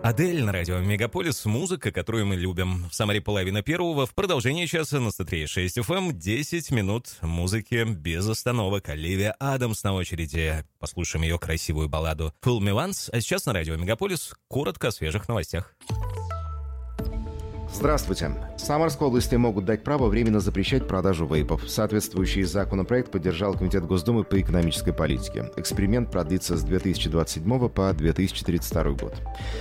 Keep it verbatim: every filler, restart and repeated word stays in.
Адель на радио Мегаполис. Музыка, которую мы любим. В Самаре половина первого. В продолжении часа на сто три и шесть эф эм. десять минут музыки без остановок. Оливия Адамс на очереди. Послушаем ее красивую балладу «Fool Me Once». А сейчас на радио Мегаполис коротко о свежих новостях. Здравствуйте. В Самарской области могут дать право временно запрещать продажу вейпов. Соответствующий законопроект поддержал Комитет Госдумы по экономической политике. Эксперимент продлится с две тысячи двадцать седьмого по две тысячи тридцать второй год.